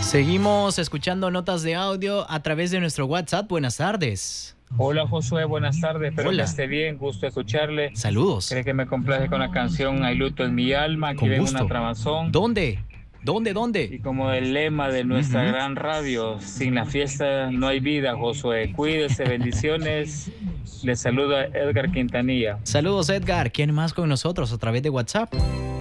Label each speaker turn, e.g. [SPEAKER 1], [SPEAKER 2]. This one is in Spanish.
[SPEAKER 1] Seguimos escuchando notas de audio a través de nuestro WhatsApp. Buenas tardes.
[SPEAKER 2] Hola Josué, buenas tardes, espero
[SPEAKER 1] Hola.
[SPEAKER 2] que esté bien, gusto escucharle.
[SPEAKER 1] Saludos.
[SPEAKER 2] Cree que me complace con la canción Hay luto en mi alma, aquí
[SPEAKER 1] Con
[SPEAKER 2] ven
[SPEAKER 1] gusto.
[SPEAKER 2] una trabazón.
[SPEAKER 1] ¿Dónde?
[SPEAKER 2] Y
[SPEAKER 1] ¿Dónde?
[SPEAKER 2] como el lema de nuestra
[SPEAKER 1] Ujú.
[SPEAKER 2] gran radio, sin la fiesta no hay vida, Josué. Cuídese, bendiciones. Les saluda Edgar Quintanilla.
[SPEAKER 1] Saludos, Edgar. ¿Quién más con nosotros a través de WhatsApp?